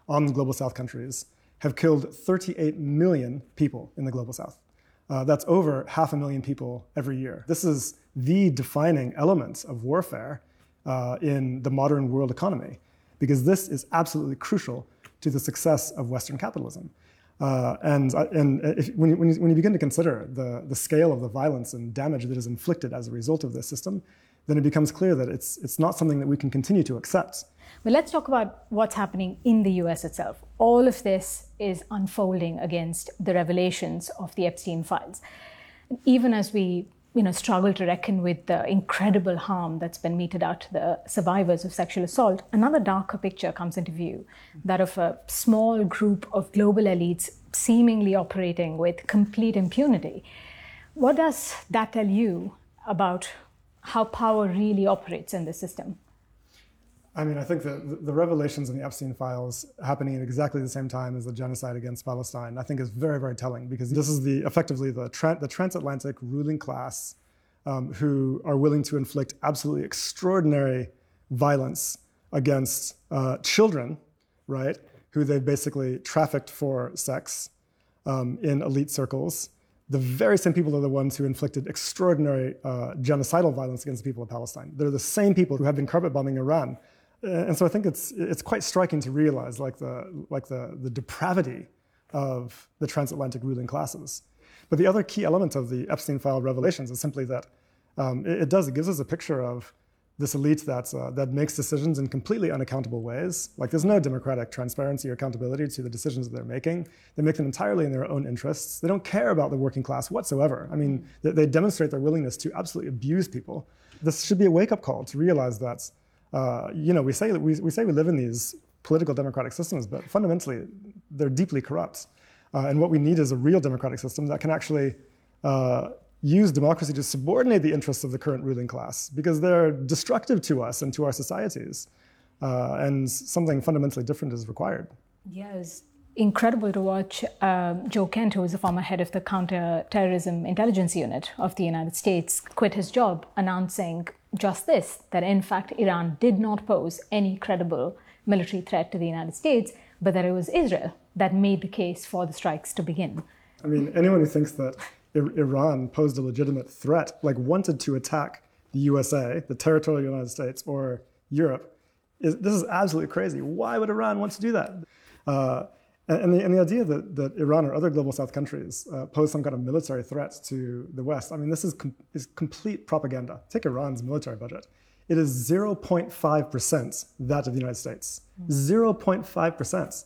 on the Global South countries have killed 38 million people in the Global South. That's over 500,000 people every year. This is the defining element of warfare in the modern world economy, because this is absolutely crucial to the success of Western capitalism. When you begin to consider the scale of the violence and damage that is inflicted as a result of this system, then it becomes clear that it's not something that we can continue to accept. But let's talk about what's happening in the US itself. All of this is unfolding against the revelations of the Epstein files. Even as we struggle to reckon with the incredible harm that's been meted out to the survivors of sexual assault, another darker picture comes into view, that of a small group of global elites seemingly operating with complete impunity. What does that tell you about how power really operates in the system? I mean, I think that the revelations in the Epstein files happening at exactly the same time as the genocide against Palestine, I think is very, very telling, because this is effectively the transatlantic ruling class who are willing to inflict absolutely extraordinary violence against children, right, who they've basically trafficked for sex in elite circles. The very same people are the ones who inflicted extraordinary genocidal violence against the people of Palestine. They're the same people who have been carpet bombing Iran. And so I think it's quite striking to realize the depravity of the transatlantic ruling classes. But the other key element of the Epstein file revelations is simply that it gives us a picture of this elite that makes decisions in completely unaccountable ways. Like, there's no democratic transparency or accountability to the decisions that they're making. They make them entirely in their own interests. They don't care about the working class whatsoever. I mean, they demonstrate their willingness to absolutely abuse people. This should be a wake-up call to realize that we say we live in these political democratic systems, but fundamentally they're deeply corrupt. And what we need is a real democratic system that can actually use democracy to subordinate the interests of the current ruling class, because they're destructive to us and to our societies. And something fundamentally different is required. Yeah, it's incredible to watch Joe Kent, who was the former head of the Counterterrorism Intelligence Unit of the United States, quit his job, announcing just this, that in fact Iran did not pose any credible military threat to the United States, but that it was Israel that made the case for the strikes to begin. I mean, anyone who thinks that Iran posed a legitimate threat, like wanted to attack the USA, the territorial United States, or Europe, this is absolutely crazy. Why would Iran want to do that? And the idea that Iran or other Global South countries pose some kind of military threat to the West, I mean, this is complete propaganda. Take Iran's military budget. It is 0.5% that of the United States. 0.5%.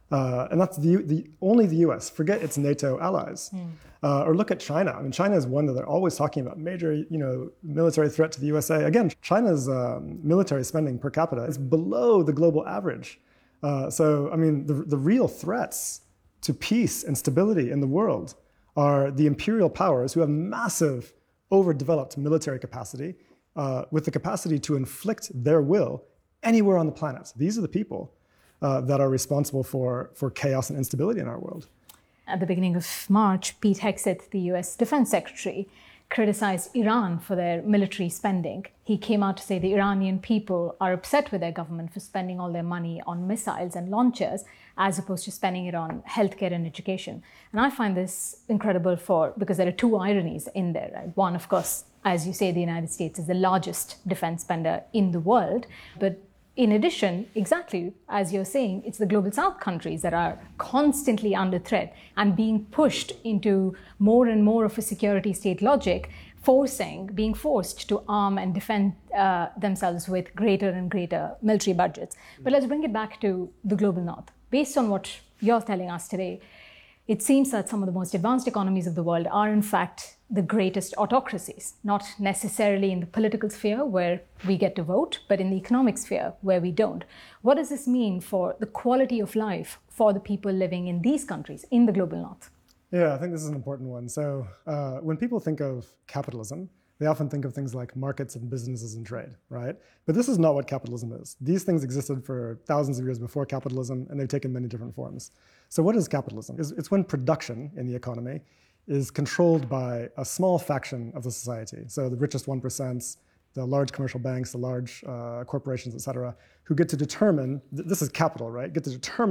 And that's only the US. Forget its NATO allies. Or look at China. I mean, China is one that they're always talking about, major military threat to the USA. Again, China's military spending per capita is below the global average. So, I mean, the real threats to peace and stability in the world are the imperial powers who have massive, overdeveloped military capacity with the capacity to inflict their will anywhere on the planet. These are the people that are responsible for chaos and instability in our world. At the beginning of March, Pete Hegseth, the US Defense Secretary, criticized Iran for their military spending. He came out to say the Iranian people are upset with their government for spending all their money on missiles and launchers as opposed to spending it on healthcare and education. And I find this incredible because there are two ironies in there. Right? One, of course, as you say, the United States is the largest defense spender in the world. But in addition, exactly as you're saying, it's the Global South countries that are constantly under threat and being pushed into more and more of a security state logic, being forced to arm and defend themselves with greater and greater military budgets. But let's bring it back to the Global North. Based on what you're telling us today, it seems that some of the most advanced economies of the world are in fact the greatest autocracies, not necessarily in the political sphere where we get to vote, but in the economic sphere where we don't. What does this mean for the quality of life for the people living in these countries, in the Global North? Yeah, I think this is an important one. So when people think of capitalism, they often think of things like markets and businesses and trade, right? But this is not what capitalism is. These things existed for thousands of years before capitalism, and they've taken many different forms. So what is capitalism? It's when production in the economy is controlled by a small faction of the society. So the richest 1%, the large commercial banks, the large corporations, et cetera, who get to determine, this is capital, right? Get to determine